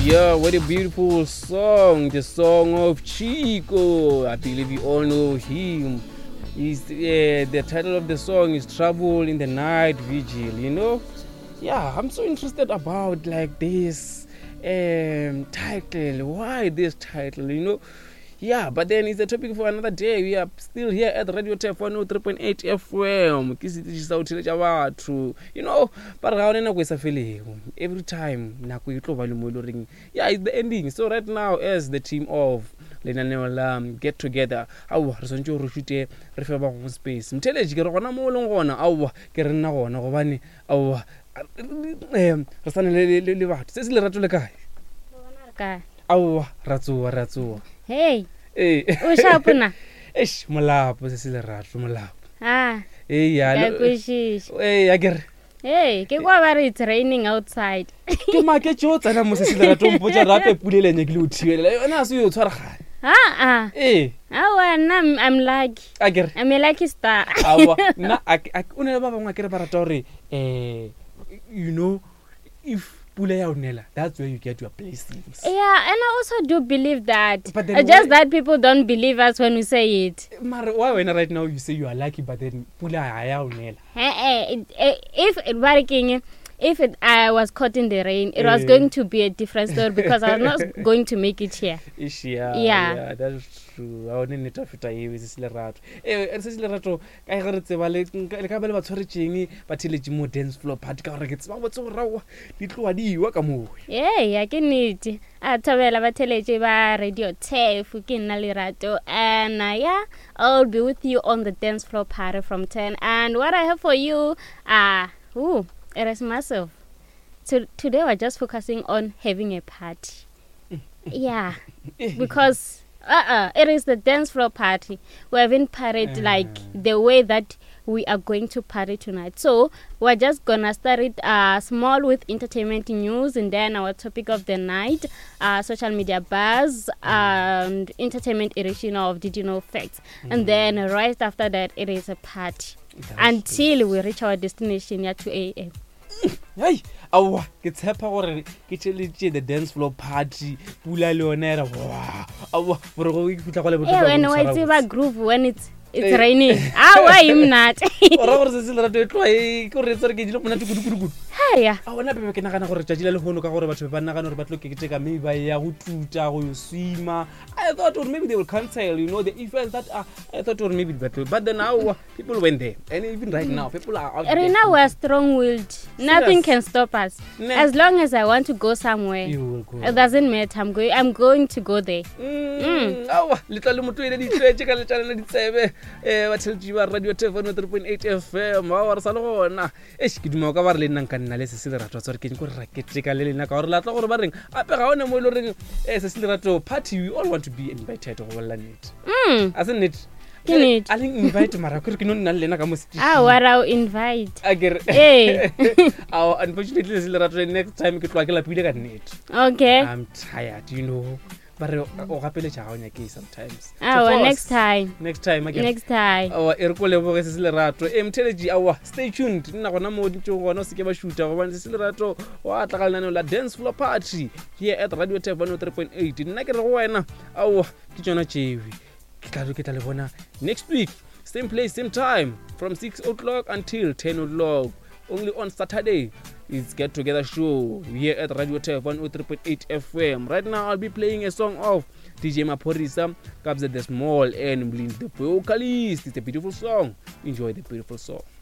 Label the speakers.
Speaker 1: Yeah, what a beautiful song. The song of Chico. I believe you all know him. The title of the song is Trouble in the Night Vigil, you know? Yeah, I'm so interested about like this title. Why this title, you know? Yeah, but then it's a topic for another day. We are still here at Radio Tef 103.8 FM. You know, but every time yeah, it's the ending. So right now, as the team of Lenaneo get together, our Resonjo Refaba space. Mteleji Gerona Molongona, our Gerana, Ovani, our Rasan Cecil Ratulaka. Our Ratsu.
Speaker 2: Hey.
Speaker 1: Hey.
Speaker 2: Ushapuna.
Speaker 1: Eish, malap, Cecil Ratu, malap.
Speaker 2: Ah.
Speaker 1: Hey, yeah. Hey, Agar.
Speaker 2: Hey, it's raining outside.
Speaker 1: Market shots and I'm Cecil Ratu, put a rap, put it in a glue. And I see you, Tara. Hey.
Speaker 2: I'm lucky.
Speaker 1: Agar.
Speaker 2: I'm a lucky star.
Speaker 1: I couldn't ever make a preparatory. You know, if that's where you get your blessings.
Speaker 2: Yeah, and I also do believe that.
Speaker 1: But then
Speaker 2: just that people don't believe us when we say it.
Speaker 1: Why when right now you say you are lucky, but then
Speaker 2: if I was caught in the rain, it was going to be a different story because I was not going to make it here.
Speaker 1: Yeah, that's true. I wouldn't need to fit a with this Lerato. It's Lerato. I heard it's a couple of torching, but till it's more dance floor party. It's what's so raw. Little adi, wakamu.
Speaker 2: Yeah, I can eat. I tell Batelejiba Radio Tef, Lerato, and yeah, I'll be with you on the dance floor party from 10. And what I have for you, it is massive. So today we're just focusing on having a party. Yeah, because it is the dance floor party. We haven't partied like the way that we are going to party tonight. So we're just gonna start it small with entertainment news, and then our topic of the night, social media buzz, and entertainment edition of Did You Know Facts. And then right after that, it is a party until we reach our destination at 2 a.m.
Speaker 1: Hey, it's happy or the dance floor party. Pula Leonera. Wow.
Speaker 2: When I see a groove when it's raining. Why am not?
Speaker 1: I want to be I thought or maybe they will cancel, you know, the events that I thought or maybe better. But then now people went there, and even right now people are out.
Speaker 2: Right now we're strong-willed. Nothing can stop us. As long as I want to go somewhere,
Speaker 1: you will go.
Speaker 2: It doesn't matter. I'm going to go there.
Speaker 1: Little what tell you are Radio Tef 103.8 FM. Our salon. Eskidmo kabarle nang kanale Cecil Rato sorry kin ko raketika le na ka orla tla gore ba reng ape ga one mo lo reng Cecil Rato party we all want to be invited go bolla net. Asn't it? I think invite mara ko ke no nna le na ka mo sti.
Speaker 2: What I'll invite.
Speaker 1: Ager.
Speaker 2: Hey.
Speaker 1: Unfortunately Cecil Rato next time ke tloa ke la pile ka net.
Speaker 2: Okay.
Speaker 1: I'm tired, you know. But sometimes.
Speaker 2: Next time.
Speaker 1: Next time again.
Speaker 2: Next time.
Speaker 1: Stay tuned. Dance floor party here at Radio Tef 103.8. Next week, same place, same time, from 6 o'clock until 10 o'clock. Only on Saturday. It's Get Together show here at Radio Tef 103.8 FM. Right now I'll be playing a song of DJ Maporisa, Kabza the Small and Blind the vocalist. It's a beautiful song. Enjoy the beautiful song.